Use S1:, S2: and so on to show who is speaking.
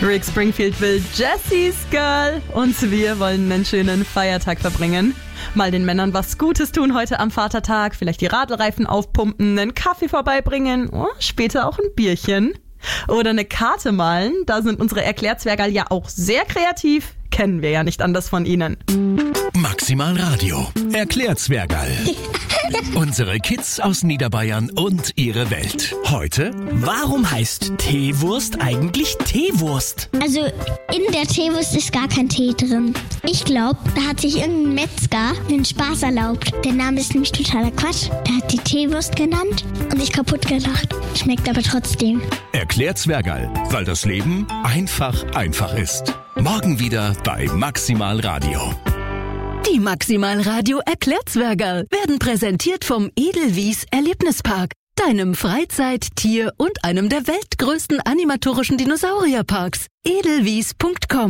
S1: Rick Springfield will Jessie's Girl und wir wollen einen schönen Feiertag verbringen. Mal den Männern was Gutes tun heute am Vatertag, vielleicht die Radlreifen aufpumpen, einen Kaffee vorbeibringen, später auch ein Bierchen. Oder eine Karte malen, da sind unsere Erklärzwergerl ja auch sehr kreativ, kennen wir ja nicht anders von ihnen.
S2: Maximal Radio. Erklärzwergerl. Unsere Kids aus Niederbayern und ihre Welt. Heute:
S3: Warum heißt Teewurst eigentlich Teewurst?
S4: Also in der Teewurst ist gar kein Tee drin. Ich glaube, da hat sich irgendein Metzger einen Spaß erlaubt. Der Name ist nämlich totaler Quatsch. Der hat die Teewurst genannt und sich kaputt gelacht. Schmeckt aber trotzdem.
S2: Erklärzwergerl, weil das Leben einfach ist. Morgen wieder bei Maximal Radio.
S5: Die Maximal Radio Erklärzwergerl werden präsentiert vom Edelwies Erlebnispark, deinem Freizeit-, Tier- und einem der weltgrößten animatorischen Dinosaurierparks. edelwies.com